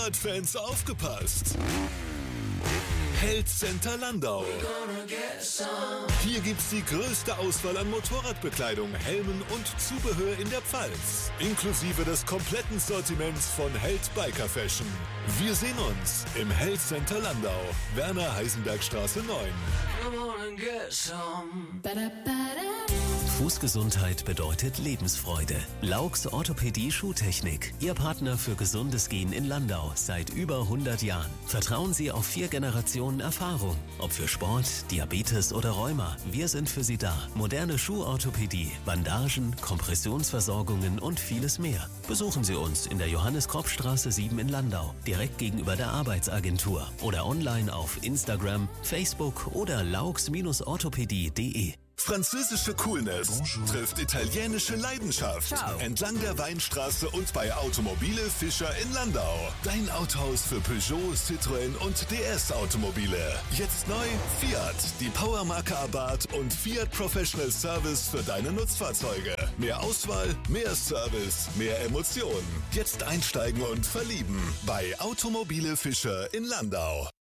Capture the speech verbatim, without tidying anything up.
Motorradfans aufgepasst! Health Center Landau. Hier gibt's die größte Auswahl an Motorradbekleidung, Helmen und Zubehör in der Pfalz. Inklusive des kompletten Sortiments von Health Biker Fashion. Wir sehen uns im Health Center Landau, Werner-Heisenberg-Straße neun. Fußgesundheit bedeutet Lebensfreude. Laux Orthopädie Schuhtechnik. Ihr Partner für gesundes Gehen in Landau seit über hundert Jahren. Vertrauen Sie auf vier Generationen Erfahrung. Ob für Sport, Diabetes oder Rheuma, wir sind für Sie da. Moderne Schuhorthopädie, Bandagen, Kompressionsversorgungen und vieles mehr. Besuchen Sie uns in der Johannes-Kropp-Straße sieben in Landau, direkt gegenüber der Arbeitsagentur oder online auf Instagram, Facebook oder laux orthopädie punkt de. Französische Coolness Bonjour. trifft italienische Leidenschaft. Ciao. Entlang der Weinstraße und bei Automobile Fischer in Landau. Dein Autohaus für Peugeot, Citroën und D S-Automobile. Jetzt neu Fiat, die Powermarke Abarth und Fiat Professional Service für deine Nutzfahrzeuge. Mehr Auswahl, mehr Service, mehr Emotionen. Jetzt einsteigen und verlieben bei Automobile Fischer in Landau.